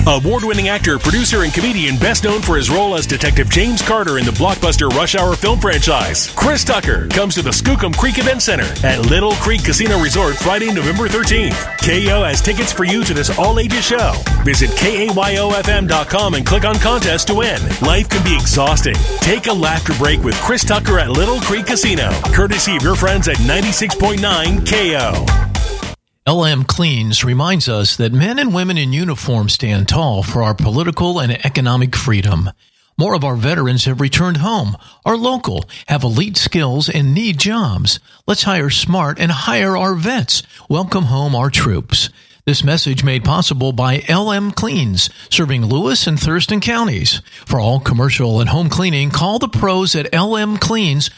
Award-winning actor, producer, and comedian best known for his role as Detective James Carter in the blockbuster Rush Hour film franchise, Chris Tucker comes to the Skookum Creek Event Center at Little Creek Casino Resort Friday, November 13th. KO has tickets for you to this all-ages show. Visit KAYOFM.com and click on contest to win. Life can be exhausting. Take a laughter break with Chris Tucker at Little Creek Casino, courtesy of your friends at 96.9 KO. LM Cleans reminds us that men and women in uniform stand tall for our political and economic freedom. More of our veterans have returned home, are local, have elite skills, and need jobs. Let's hire smart and hire our vets. Welcome home our troops. This message made possible by LM Cleans, serving Lewis and Thurston counties. For all commercial and home cleaning, call the pros at LM Cleans,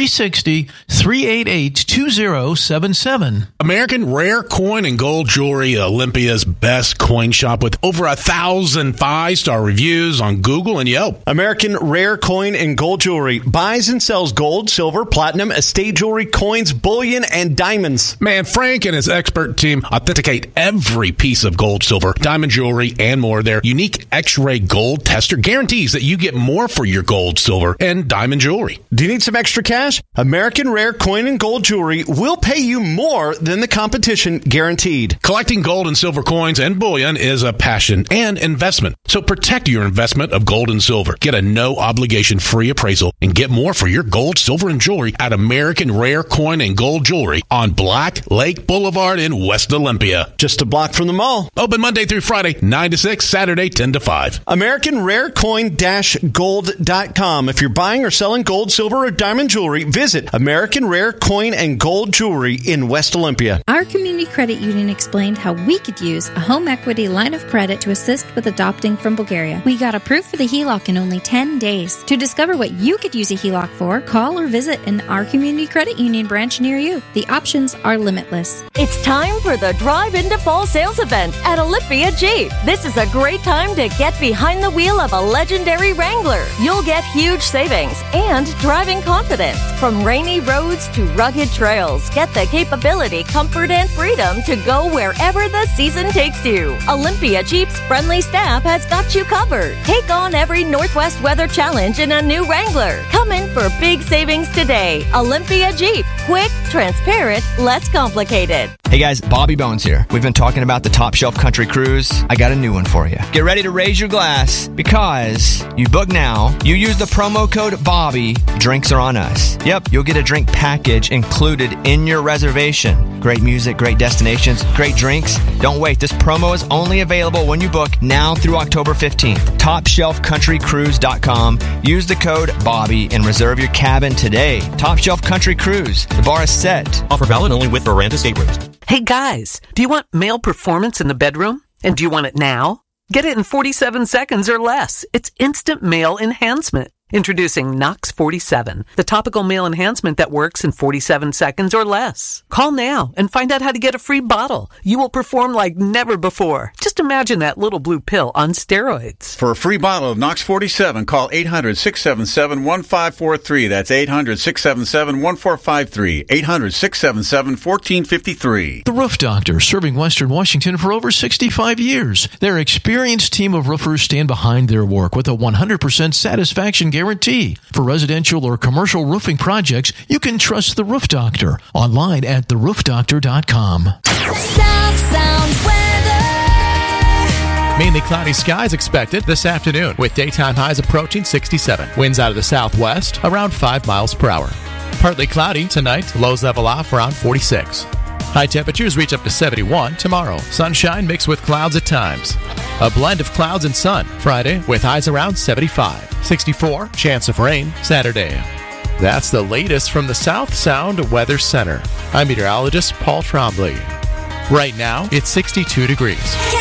360-388-2077. American Rare Coin and Gold Jewelry, Olympia's best coin shop with over 1,000 5-star reviews on Google and Yelp. American Rare Coin and Gold Jewelry buys and sells gold, silver, platinum, estate jewelry, coins, bullion, and diamonds. Man, Frank and his expert team authenticate every piece of gold, silver, diamond jewelry, and more. Their unique X-ray gold tester guarantees that you get more for your gold, silver, and diamond jewelry. Do you need some extra cash? American Rare Coin and Gold Jewelry will pay you more than the competition, guaranteed. Collecting gold and silver coins and bullion is a passion and investment. So protect your investment of gold and silver. Get a no-obligation free appraisal and get more for your gold, silver, and jewelry at American Rare Coin and Gold Jewelry on Black Lake Boulevard in West Olympia. Just a block from the mall. Open Monday through Friday, 9 to 6, Saturday, 10 to 5. American Rare Coin-Gold.com. If you're buying or selling gold, silver, or diamond jewelry, visit American Rare Coin and Gold Jewelry in West Olympia. Our community credit union explained how we could use a home equity line of credit to assist with adopting from Bulgaria. We got approved for the HELOC in only 10 days. To discover what you could use a HELOC for, call or visit an Our Community Credit Union branch near you. The options are limitless. It's time for the Drive Into Fall sales event at Olympia Jeep. This is a great time to get behind the wheel of a legendary Wrangler. You'll get huge savings and driving confidence. From rainy roads to rugged trails, get the capability, comfort, and freedom to go wherever the season takes you. Olympia Jeep's friendly staff has got you covered. Take on every Northwest weather challenge in a new Wrangler. Come in for big savings today. Olympia Jeep. Quick, transparent, less complicated. Hey guys, Bobby Bones here. We've been talking about the Top Shelf Country Cruise. I got a new one for you. Get ready to raise your glass because you book now, you use the promo code BOBBY, drinks are on us. Yep, you'll get a drink package included in your reservation. Great music, great destinations, great drinks. Don't wait. This promo is only available when you book now through October 15th. TopShelfCountryCruise.com. Use the code BOBBY and reserve your cabin today. Top Shelf Country Cruise. The bar is set. Offer valid only with Miranda staterooms. Hey guys, do you want male performance in the bedroom? And do you want it now? Get it in 47 seconds or less. It's instant male enhancement. Introducing Nox 47, the topical male enhancement that works in 47 seconds or less. Call now and find out how to get a free bottle. You will perform like never before. Just imagine that little blue pill on steroids. For a free bottle of Nox 47, call 800-677-1543. That's 800-677-1453. 800-677-1453. The Roof Doctor, serving Western Washington for over 65 years. Their experienced team of roofers stand behind their work with a 100% satisfaction guarantee. For residential or commercial roofing projects, you can trust the Roof Doctor. Online at theroofdoctor.com. South Sound weather. Mainly cloudy skies expected this afternoon with daytime highs approaching 67. Winds out of the southwest around 5 miles per hour. Partly cloudy tonight, lows level off around 46. High temperatures reach up to 71 tomorrow. Sunshine mixed with clouds at times. A blend of clouds and sun Friday with highs around 75. 64, chance of rain Saturday. That's the latest from the South Sound Weather Center. I'm meteorologist Paul Trombley. Right now, it's 62 degrees.